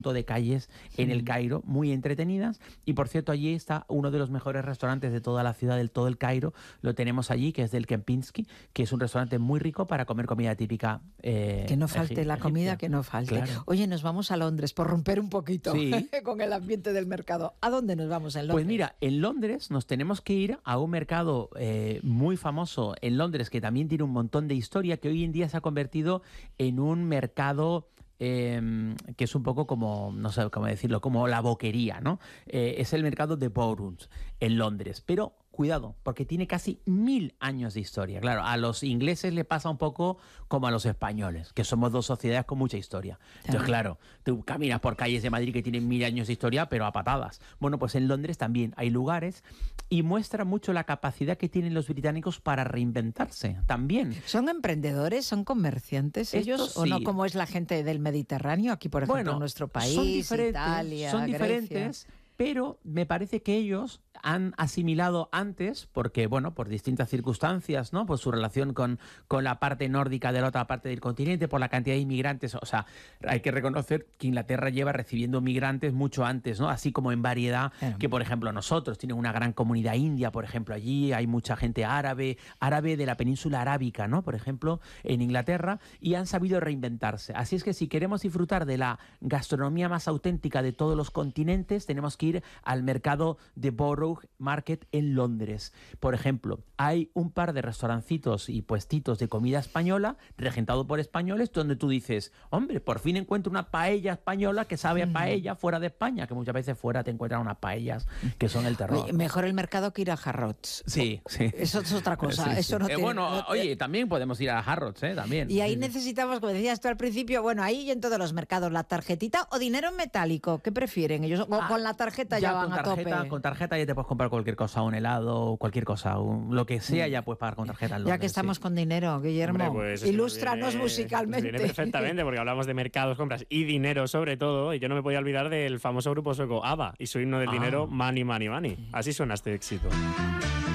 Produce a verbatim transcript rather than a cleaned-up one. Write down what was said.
de calles en el Cairo muy entretenidas, y por cierto allí está uno de los mejores restaurantes de toda la ciudad, del todo el Cairo, lo tenemos allí, que es del Kempinski, que es un restaurante muy rico para comer comida típica eh, que no falte egip- la comida, egipcia. que no falte. Claro. Oye, nos vamos a Londres por romper un poquito Sí. con el ambiente del mercado. ¿A dónde nos vamos en Londres? Pues mira, en Londres nos tenemos que ir a un mercado eh, muy famoso en Londres, que también tiene un montón de historia, que hoy en día se ha convertido en un mercado Eh, que es un poco como, no sé cómo decirlo, como la boquería, ¿no? Eh, es el mercado de Bowrooms en Londres, pero cuidado, porque tiene casi mil años de historia. Claro, a los ingleses le pasa un poco como a los españoles, que somos dos sociedades con mucha historia. Entonces, claro, tú caminas por calles de Madrid que tienen mil años de historia, pero a patadas. Bueno, pues en Londres también hay lugares, y muestra mucho la capacidad que tienen los británicos para reinventarse también. ¿Son emprendedores, son comerciantes ellos? Estos ¿O no sí. como es la gente del Mediterráneo, aquí por ejemplo Bueno, en nuestro país, son diferentes, Italia, son Grecia? diferentes, pero me parece que ellos han asimilado antes, porque, bueno, por distintas circunstancias, ¿no? Por su relación con, con la parte nórdica de la otra parte del continente, por la cantidad de inmigrantes. O sea, hay que reconocer que Inglaterra lleva recibiendo migrantes mucho antes, ¿no? Así como en variedad, Claro. que, por ejemplo, nosotros. Tienen una gran comunidad india, por ejemplo, allí hay mucha gente árabe, árabe de la península arábica, ¿no? Por ejemplo, en Inglaterra, y han sabido reinventarse. Así es que si queremos disfrutar de la gastronomía más auténtica de todos los continentes, tenemos que ir al mercado de Borough Market en Londres. Por ejemplo, hay un par de restaurancitos y puestitos de comida española, regentado por españoles, donde tú dices, hombre, por fin encuentro una paella española que sabe a paella fuera de España, que muchas veces fuera te encuentran unas paellas que son el terror. Oye, mejor el mercado que ir a Harrods. Sí, sí. Eso es otra cosa. Sí, sí. Eso no Eh, te- bueno, no te- oye, también podemos ir a Harrods, ¿eh? También. Y ahí Sí, sí. necesitamos, como decías tú al principio, bueno, ahí y en todos los mercados, la tarjetita o dinero en metálico. ¿Qué prefieren ellos? O Ah, con la tarjeta ya, van con a tarjeta, tope. Con tarjeta ya te puedes comprar cualquier cosa, un helado, cualquier cosa, un- lo que sea, ya puedes pagar con tarjeta. en Ya Londres, que estamos sí. con dinero, Guillermo, Hombre, pues eso ilústranos nos viene- musicalmente. nos viene perfectamente, porque hablamos de mercados, compras y dinero sobre todo, y yo no me podía olvidar del famoso grupo sueco ABBA y su himno del Ah. dinero, Money, Money, Money. Así suena este éxito.